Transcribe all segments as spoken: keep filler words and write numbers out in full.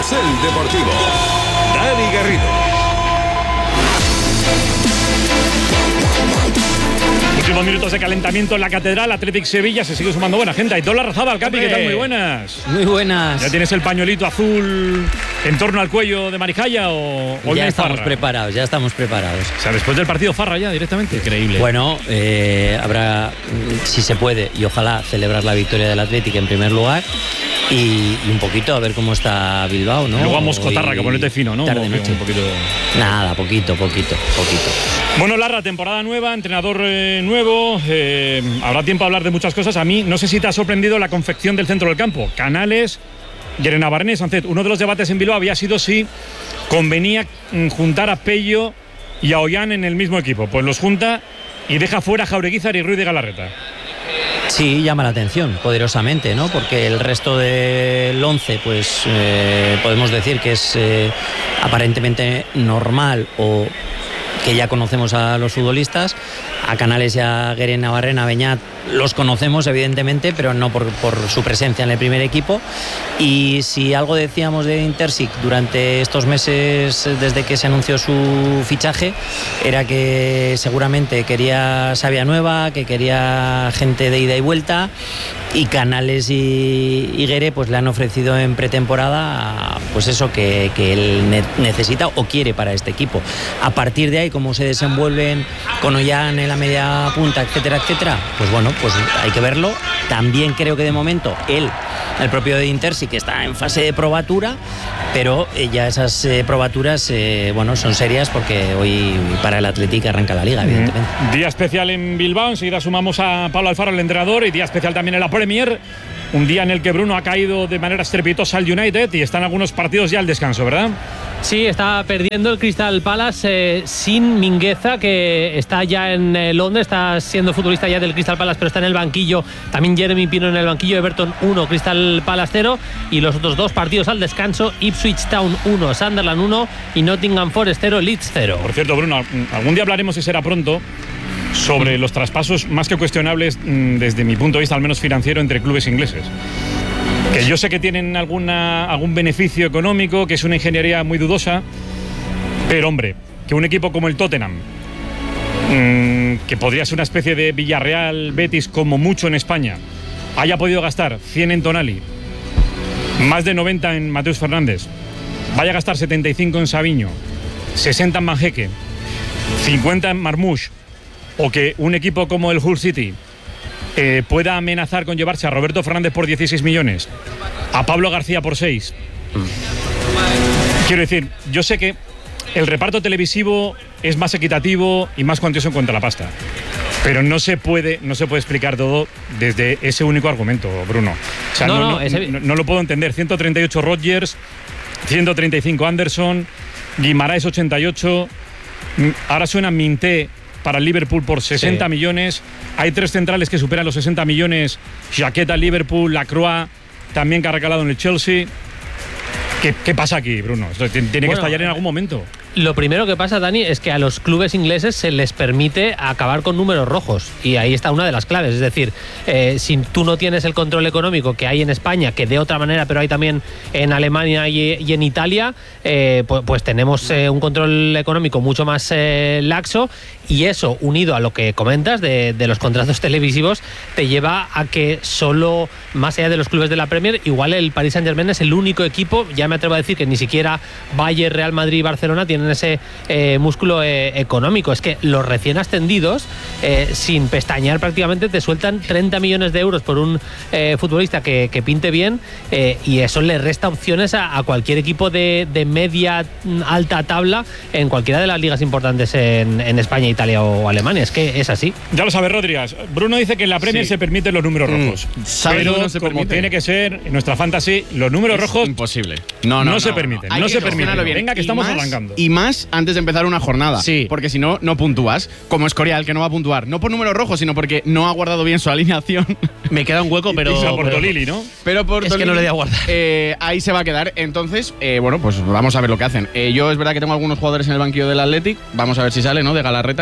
Carrusel Deportivo. Dani Garrido. Últimos minutos de calentamiento en la Catedral. Athletic Sevilla, se sigue sumando buena gente. Aitor Larrazábal, Capi, ¿qué tal? Muy buenas. Muy buenas. ¿Ya tienes el pañuelito azul en torno al cuello de Marijaya o hoy ya no estamos farra? preparados, ya estamos preparados. O sea, después del partido farra ya directamente. Increíble. Bueno, eh, habrá, si se puede, y ojalá celebrar la victoria del Athletic en primer lugar. Y, y un poquito a ver cómo está Bilbao, ¿no? Luego vamos cotarra, que ponete fino, ¿no? Tarde noche. Un poquito. Nada, poquito, poquito, poquito. Bueno, Larra, temporada nueva, entrenador eh, nuevo. Eh, habrá tiempo a hablar de muchas cosas. A mí, no sé si te ha sorprendido la confección del centro del campo. Canales, Guerenavarrena y Sancet. Uno de los debates en Bilbao había sido si convenía mm, juntar a Pello y a Ollán en el mismo equipo. Pues los junta y deja fuera a Jaureguizar y Ruiz de Galarreta. Sí, llama la atención, poderosamente, ¿no? Porque el resto del once, pues eh, podemos decir que es eh, aparentemente normal o que ya conocemos a los futbolistas. A Canales y a Guerenavarrena, Beñat los conocemos evidentemente, pero no por, por su presencia en el primer equipo. Y si algo decíamos de Intersic durante estos meses desde que se anunció su fichaje, era que seguramente quería savia nueva, que quería gente de ida y vuelta, y Canales y, y Guere pues le han ofrecido en pretemporada pues eso que, que él ne- necesita o quiere para este equipo. A partir de ahí, cómo se desenvuelven con Ollán en la media punta, etcétera, etcétera, pues bueno, pues hay que verlo. También creo que de momento él, el propio de Intersic, que está en fase de probatura, pero eh, ya esas eh, probaturas eh, bueno, son serias porque hoy para el Athletic arranca la Liga, evidentemente. Día especial en Bilbao, enseguida sumamos a Pablo Alfaro, el entrenador, y día especial también en la Premier. Un día en el que Bruno ha caído de manera estrepitosa al United y están algunos partidos ya al descanso, ¿verdad? Sí, está perdiendo el Crystal Palace eh, sin Mingueza, que está ya en eh, Londres, está siendo futbolista ya del Crystal Palace, pero está en el banquillo. También Jeremy Pino en el banquillo. Everton uno, Crystal Palace cero. Y los otros dos partidos al descanso: Ipswich Town uno, Sunderland uno y Nottingham Forest cero, Leeds cero. Por cierto, Bruno, algún día hablaremos, si será pronto, sobre los traspasos más que cuestionables desde mi punto de vista, al menos financiero, entre clubes ingleses. Que yo sé que tienen alguna, algún beneficio económico, que es una ingeniería muy dudosa, pero hombre, que un equipo como el Tottenham, mmm, que podría ser una especie de Villarreal, Betis como mucho en España, haya podido gastar cien en Tonali, más de noventa en Mateus Fernández, vaya a gastar setenta y cinco en Savinho, sesenta en Manjeque, cincuenta en Marmoush, o que un equipo como el Hull City eh, pueda amenazar con llevarse a Roberto Fernández por dieciséis millones, a Pablo García por seis. Quiero decir, yo sé que el reparto televisivo es más equitativo y más cuantioso en cuanto a la pasta, pero no se puede, no se puede explicar todo desde ese único argumento, Bruno. O sea, no, no, no, ese... no, no lo puedo entender. ciento treinta y ocho Rodgers, ciento treinta y cinco Anderson, Guimaraes ochenta y ocho, ahora suena Minté para el Liverpool por sesenta sí. millones. Hay tres centrales que superan los sesenta millones: Jaqueta, Liverpool, Lacroix, también que ha recalado en el Chelsea. ¿Qué, qué pasa aquí, Bruno? Esto tiene bueno, que estallar en algún momento. Lo primero que pasa, Dani, es que a los clubes ingleses se les permite acabar con números rojos, y ahí está una de las claves. Es decir, eh, si tú no tienes el control económico que hay en España, que de otra manera, pero hay también en Alemania y, y en Italia, eh, pues, pues tenemos eh, un control económico mucho más eh, laxo, y eso, unido a lo que comentas de, de los contratos televisivos, te lleva a que solo, más allá de los clubes de la Premier, igual el Paris Saint-Germain es el único equipo, ya me atrevo a decir que ni siquiera Bayern, Real Madrid y Barcelona tienen ese eh, músculo eh, económico. Es que los recién ascendidos, eh, sin pestañear prácticamente, te sueltan treinta millones de euros por un eh, futbolista que, que pinte bien, eh, y eso le resta opciones a, a cualquier equipo de, de media alta tabla en cualquiera de las ligas importantes en, en España, Italia o Alemania. Es que es así. Ya lo sabes, Rodríguez. Bruno dice que en la Premier sí. se permiten los números rojos, mm, pero no se como permite. Tiene que ser en nuestra fantasy, los números es rojos imposible. No, no, no, no se permiten. No, no se permiten. Bien. Venga, que y estamos más, arrancando. Y más antes de empezar una jornada. Sí. Porque si no, no puntúas. Como Escorial, que no va a puntuar. No por números rojos, sino porque no ha guardado bien su alineación. Me queda un hueco, pero. Y, y por pero, Tolili, ¿no? Pero por es Tolili, que no le voy a guardar. Eh, ahí se va a quedar. Entonces, eh, bueno, pues vamos a ver lo que hacen. Eh, yo es verdad que tengo algunos jugadores en el banquillo del Athletic. Vamos a ver si sale, ¿no? De Galarreta.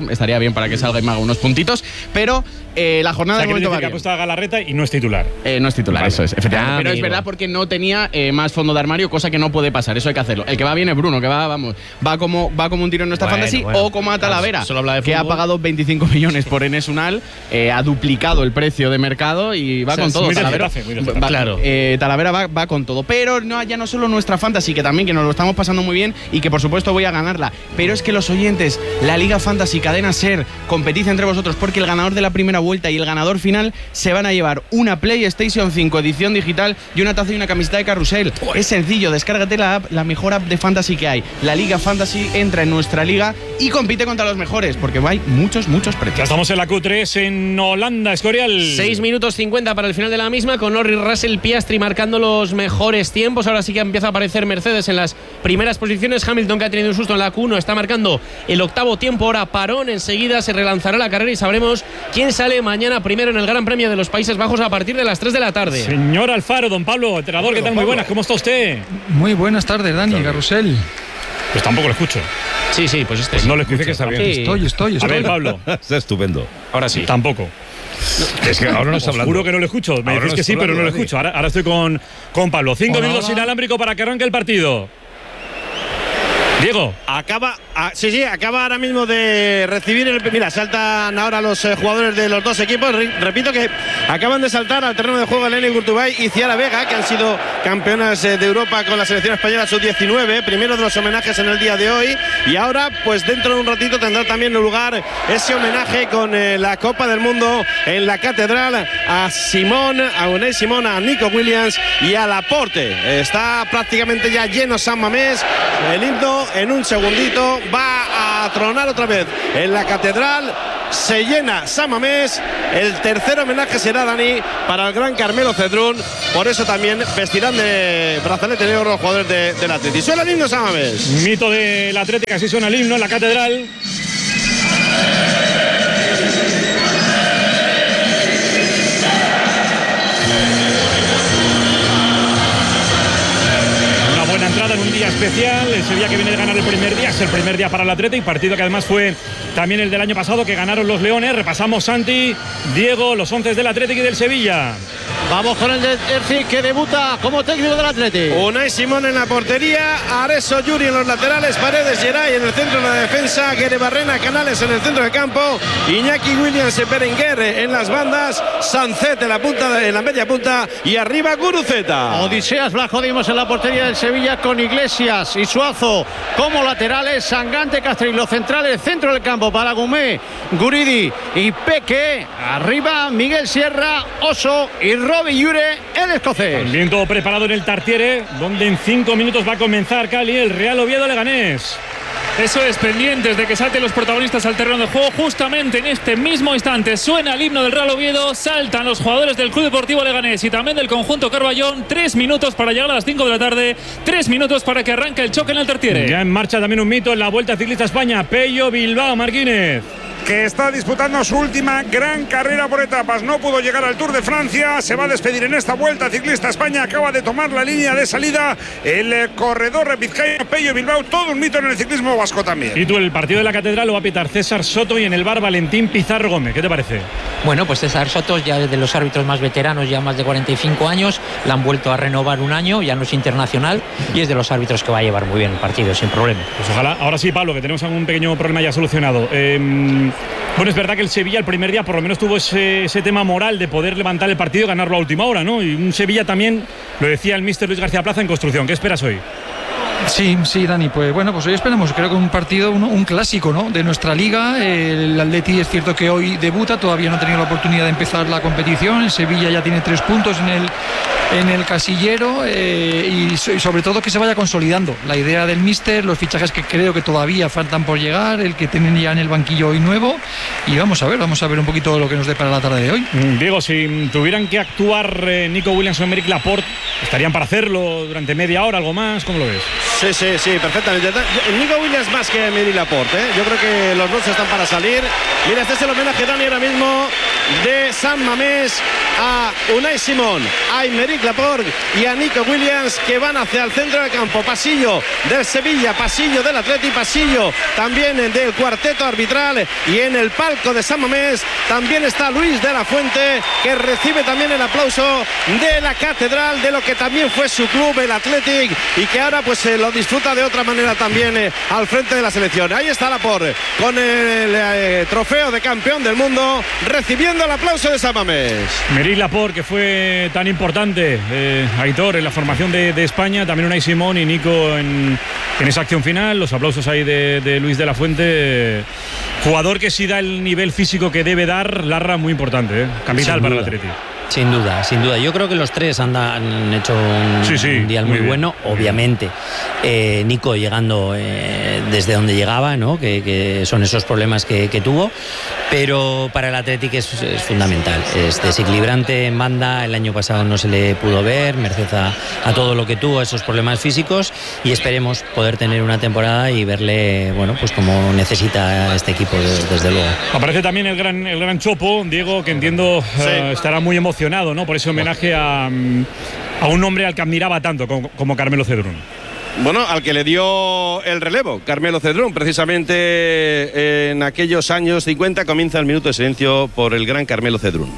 estaría bien para que salga y me haga unos puntitos, pero eh, la jornada o sea, de momento va que bien. ha puesto a Galarreta y no es titular. Eh, no es titular, vale. Eso es, efectivamente. Ah, pero amigo. es verdad porque no tenía eh, más fondo de armario, cosa que no puede pasar, eso hay que hacerlo. El que va bien es Bruno, que va, vamos, va como, va como un tiro en nuestra Bueno, fantasy, bueno. o como a Talavera, Solo habla de que ha fútbol. pagado veinticinco millones por Enes Unal, eh, ha duplicado el precio de mercado y va O sea, con es todo. muy del Talavera, Getafe, muy del va- Getafe. Claro. eh, Talavera va, va con todo. Pero no, ya no solo nuestra fantasy, que también que nos lo estamos pasando muy bien y que por supuesto voy a ganarla. Pero es que los oyentes, la Liga Fantasy, Cadena Ser, competid entre vosotros porque el ganador de la primera vuelta y el ganador final se van a llevar una PlayStation cinco edición digital y una taza y una camiseta de Carrusel. Es sencillo, descárgate la app, la mejor app de fantasy que hay. La Liga Fantasy entra en nuestra liga y compite contra los mejores porque hay muchos, muchos Ya precios. estamos en la Q tres en Holanda, Escorial. seis minutos cincuenta para el final de la misma, con Norris, Russell, Piastri marcando los mejores tiempos. Ahora sí que empieza a aparecer Mercedes en las primeras posiciones. Hamilton, que ha tenido un susto en la Q uno, está marcando el octavo tiempo. Ahora parón, enseguida se relanzará la carrera y sabremos quién sale mañana primero en el Gran Premio de los Países Bajos a partir de las tres de la tarde. Señor Alfaro, don Pablo, entrenador, ¿qué tal? Muy buenas, ¿cómo está usted? Muy buenas tardes, Dani, Carrusel. Pues tampoco lo escucho. Sí, sí, pues este Pues sí. no lo escucho. Dice que está bien. Sí. Estoy, estoy, A estoy. ver, Pablo, Está estupendo. Ahora sí. tampoco. Es que ahora no está Os hablando. juro que no lo escucho. Me Ahora decís no que está sí, pero no lo hablando, Dani. escucho. Ahora, ahora estoy con, con Pablo. Cinco Hola, minutos hola. inalámbrico para que arranque el partido. Diego. Acaba, ah, sí, sí, acaba ahora mismo de recibir el. Mira, saltan ahora los eh, jugadores de los dos equipos. Re- repito que acaban de saltar al terreno de juego Eleni Gurtubay y Ciara Vega, que han sido campeonas eh, de Europa con la selección española sub diecinueve. Primero de los homenajes en el día de hoy. Y ahora, pues dentro de un ratito tendrá también lugar ese homenaje con eh, la Copa del Mundo en la Catedral a Simón, a Unai Simón, a Nico Williams y a Laporte. Está prácticamente ya lleno San Mamés. El himno en un segundito va a tronar otra vez en la catedral. Se llena San Mamés. El tercer homenaje será, Dani, para el gran Carmelo Cedrún. Por eso también vestirán de brazalete negro los jugadores de, del Atleti. Suena el himno San Mamés. Mito del Atlético, así suena el himno en la catedral. Una buena entrada en un día especial. El Sevilla que viene de ganar el primer día, es el primer día para el Atlético, y partido que además fue también el del año pasado, que ganaron los Leones. Repasamos, Santi, Diego, los once del Atlético y del Sevilla. Vamos con el de Erci, que debuta como técnico del Atlético. Unai Simón en la portería, Areso Yuri en los laterales, Paredes, Geray en el centro de la defensa, Guere Barrena, Canales en el centro del campo, Iñaki Williams y Berenguer en las bandas, Sancet en la punta de, en la media punta y arriba Guruceta. Odiseas Blajodimos en la portería del Sevilla, con Iglesias y Suazo como laterales, Sangante, Castro y los centrales, centro del campo para Gumé, Guridi y Peque. Arriba Miguel Sierra, Oso y Robbie Yure, el escocés. Bien todo preparado en el Tartiere, donde en cinco minutos va a comenzar, Cali, el Real Oviedo Leganés. Eso es, pendientes de que salten los protagonistas al terreno de juego. Justamente en este mismo instante suena el himno del Real Oviedo, saltan los jugadores del Club Deportivo Leganés y también del conjunto Carballón. Tres minutos para llegar a las cinco de la tarde, tres minutos para que arranque el choque en el Tartiere. Ya en marcha también un mito en la Vuelta Ciclista España, Pello Bilbao Martínez, que está disputando su última gran carrera por etapas. No pudo llegar al Tour de Francia, se va a despedir en esta Vuelta Ciclista España. Acaba de tomar la línea de salida el eh, corredor vizcaíno Pello Bilbao. Todo un mito en el ciclismo vasco también. Y tú, el partido de la Catedral lo va a pitar César Soto y en el bar Valentín Pizarro Gómez. ¿Qué te parece? Bueno, pues César Soto ya es de los árbitros más veteranos, ya más de cuarenta y cinco años, la han vuelto a renovar un año, ya no es internacional y es de los árbitros que va a llevar muy bien el partido sin problema. Pues ojalá. Ahora sí, Pablo, que tenemos algún pequeño problema ya solucionado. Eh, bueno, es verdad que el Sevilla el primer día por lo menos tuvo ese, ese tema moral de poder levantar el partido y ganarlo a última hora, ¿no? Y un Sevilla también, lo decía el míster Luis García Plaza en construcción. ¿Qué esperas hoy? Sí, sí, Dani, pues bueno, pues hoy esperamos, creo que un partido, un, un clásico, ¿no?, de nuestra liga. El Atleti es cierto que hoy debuta, todavía no ha tenido la oportunidad de empezar la competición. El Sevilla ya tiene tres puntos en el, en el casillero eh, y, so, y sobre todo que se vaya consolidando la idea del míster, los fichajes que creo que todavía faltan por llegar, el que tienen ya en el banquillo hoy nuevo, y vamos a ver, vamos a ver un poquito lo que nos depara la tarde de hoy. Diego, si tuvieran que actuar eh, Nico Williams o Emerick Laporte, ¿estarían para hacerlo durante media hora, algo más? ¿Cómo lo ves? Sí, sí, sí, perfectamente. Nico Williams más que Aymeric Laporte, ¿eh? Yo creo que los dos están para salir. Mira, este es el homenaje, Dani, ahora mismo de San Mamés a Unai Simón, a Aymeric Laporte y a Nico Williams, que van hacia el centro del campo. Pasillo del Sevilla, pasillo del Atleti, pasillo también del cuarteto arbitral, y en el palco de San Mamés también está Luis de la Fuente, que recibe también el aplauso de la catedral de lo que también fue su club, el Athletic, y que ahora pues eh, lo disfruta de otra manera también eh, al frente de la selección. Ahí está Laporte con el eh, trofeo de campeón del mundo, recibiendo el aplauso de San Mamés. Aymeric Laporte, que fue tan importante, eh, Aitor, en la formación de, de España, también Unai Simón y Nico en, en esa acción final. Los aplausos ahí de, de Luis de la Fuente, eh, jugador que sí da el nivel físico que debe dar, Larra, muy importante, eh, capital para el Atleti. Sin duda, sin duda. Yo creo que los tres han, han hecho un sí, sí, mundial muy, muy bueno, obviamente. Eh, Nico llegando eh, desde donde llegaba, ¿no? que, que son esos problemas que, que tuvo, pero para el Athletic es, es fundamental. Es desequilibrante en banda, el año pasado no se le pudo ver, merced a, a todo lo que tuvo, esos problemas físicos, y esperemos poder tener una temporada y verle, bueno, pues como necesita este equipo, desde luego. Aparece también el gran, el gran Chopo, Diego, que entiendo sí. uh, estará muy emocionado, ¿no? Por ese homenaje a, a un hombre al que admiraba tanto como, como Carmelo Cedrún. Bueno, al que le dio el relevo, Carmelo Cedrún, precisamente en aquellos años cincuenta, comienza el minuto de silencio por el gran Carmelo Cedrún.